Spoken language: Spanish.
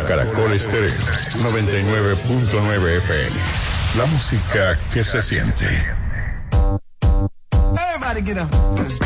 Caracol Estéreo 99.9 FM. La música que se siente. Everybody get up.